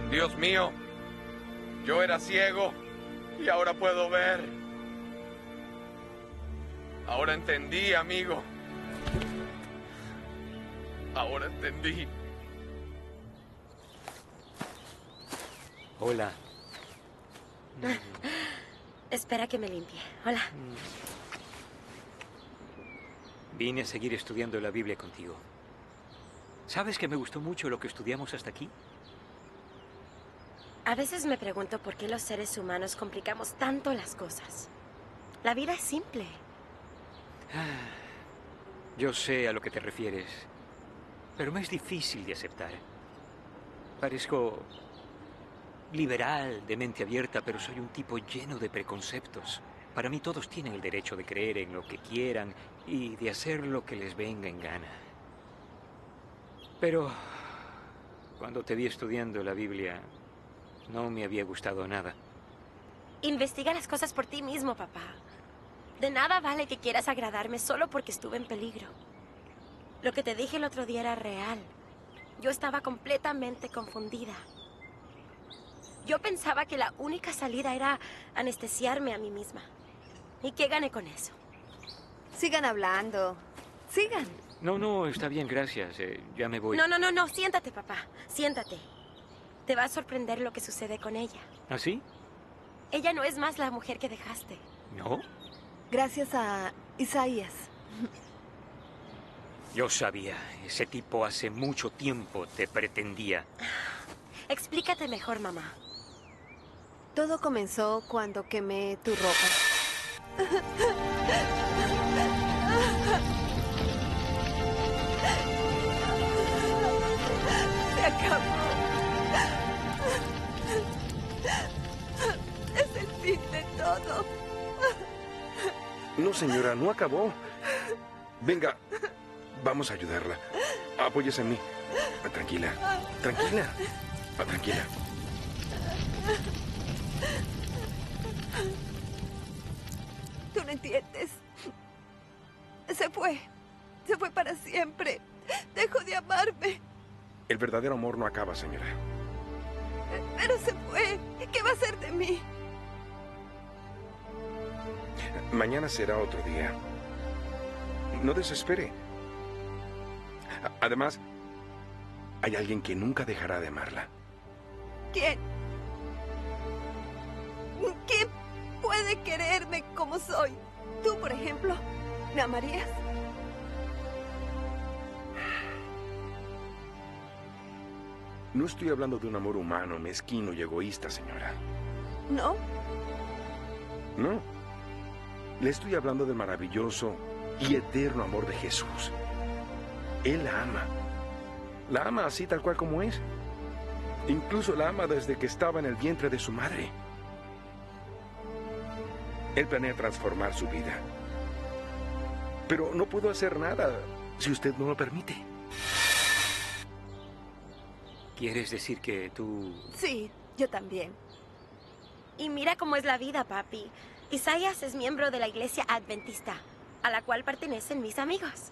Dios mío, yo era ciego y ahora puedo ver. Ahora entendí, amigo. Ahora entendí. Hola. Espera que me limpie. Hola. Vine a seguir estudiando la Biblia contigo. ¿Sabes que me gustó mucho lo que estudiamos hasta aquí? A veces me pregunto por qué los seres humanos complicamos tanto las cosas. La vida es simple. Yo sé a lo que te refieres, pero me es difícil de aceptar. Parezco liberal, de mente abierta, pero soy un tipo lleno de preconceptos. Para mí todos tienen el derecho de creer en lo que quieran y de hacer lo que les venga en gana. Pero cuando te vi estudiando la Biblia, no me había gustado nada. Investiga las cosas por ti mismo, papá. De nada vale que quieras agradarme solo porque estuve en peligro. Lo que te dije el otro día era real. Yo estaba completamente confundida. Yo pensaba que la única salida era anestesiarme a mí misma. ¿Y qué gané con eso? Sigan hablando. Sigan. No, está bien, gracias. Ya me voy. No. Siéntate, papá. Siéntate. Te va a sorprender lo que sucede con ella. ¿Ah, sí? Ella no es más la mujer que dejaste. ¿No? Gracias a Isaías. Yo sabía. Ese tipo hace mucho tiempo te pretendía. Explícate mejor, mamá. Todo comenzó cuando quemé tu ropa. Se acabó. Es el fin de todo. No, señora, no acabó. Venga, vamos a ayudarla. Apóyese en mí. Tranquila, tranquila. Tranquila. Tú no entiendes. Se fue. Se fue para siempre. Dejó de amarme. El verdadero amor no acaba, señora. Pero se fue. ¿Qué va a hacer de mí? Mañana será otro día. No desespere. Además, hay alguien que nunca dejará de amarla. ¿Quién? ¿Quién puede quererme como soy? Tú, por ejemplo, ¿me amarías? No estoy hablando de un amor humano, mezquino y egoísta, señora. ¿No? No. Le estoy hablando del maravilloso y eterno amor de Jesús. Él la ama. La ama así tal cual como es. Incluso la ama desde que estaba en el vientre de su madre. Él planea transformar su vida. Pero no puedo hacer nada si usted no lo permite. ¿Quieres decir que tú...? Sí, yo también. Y mira cómo es la vida, papi. Isaías es miembro de la iglesia adventista, a la cual pertenecen mis amigos.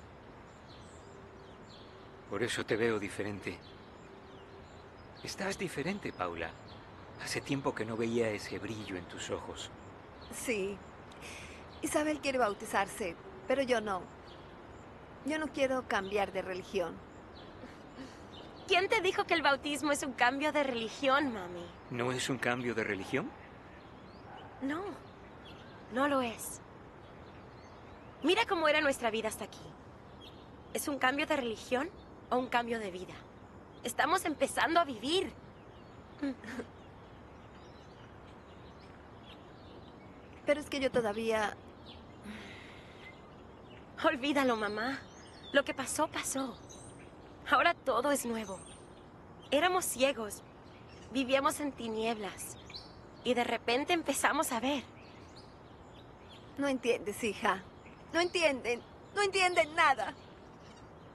Por eso te veo diferente. Estás diferente, Paula. Hace tiempo que no veía ese brillo en tus ojos. Sí. Isabel quiere bautizarse, pero yo no. Yo no quiero cambiar de religión. ¿Quién te dijo que el bautismo es un cambio de religión, mami? ¿No es un cambio de religión? No, no lo es. Mira cómo era nuestra vida hasta aquí. ¿Es un cambio de religión o un cambio de vida? Estamos empezando a vivir. Pero es que yo todavía... Olvídalo, mamá. Lo que pasó, pasó. Ahora todo es nuevo. Éramos ciegos. Vivíamos en tinieblas. Y de repente empezamos a ver. No entiendes, hija. No entienden. No entienden nada.